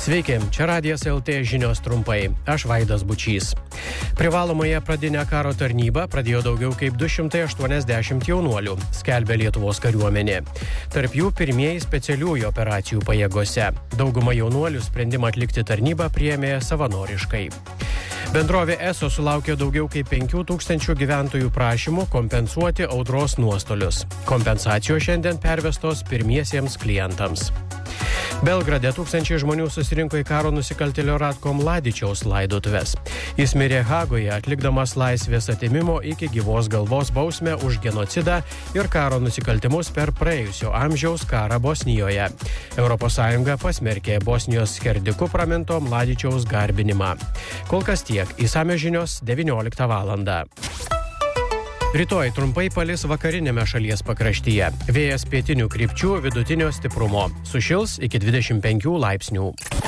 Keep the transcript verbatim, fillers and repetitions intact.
Sveiki, čia Radijas L T žinios trumpai. Aš Vaidas Bučys. Privalomąją pradinę karo tarnybą pradėjo daugiau kaip du šimtai aštuoniasdešimt jaunuolių, skelbia Lietuvos kariuomenė. Tarp jų pirmieji specialiųjų operacijų pajėgose. Dauguma jaunuolių sprendimą atlikti tarnybą priėmė savanoriškai. Bendrovė ESO sulaukė daugiau kaip penkių tūkstančių gyventojų prašymų kompensuoti audros nuostolius. Kompensacijos šiandien pervestos pirmiesiems klientams. Belgrade tūkstančiai žmonių susirinko į karo nusikaltėlio Ratko Mladičiaus laidotuves. Jis mirė Hagoje, atlikdamas laisvės atėmimo iki gyvos galvos bausmę už genocidą ir karo nusikaltimus per praėjusio amžiaus karą Bosnijoje. Europos Sąjunga pasmerkė Bosnijos skerdiku praminto Mladičiaus garbinimą. Kol kas tiek, išsamios žinios devynioliktą valandą. Rytoj trumpai palis vakarinėme šalies pakraštyje. Vėjas pietinių krypčių vidutinio stiprumo. Sušils iki dvidešimt penkių laipsnių.